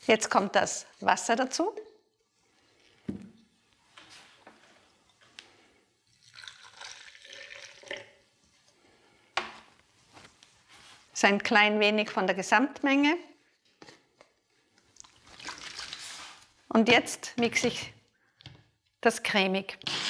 Jetzt kommt das Wasser dazu. So ein klein wenig von der Gesamtmenge. Und jetzt mixe ich das cremig.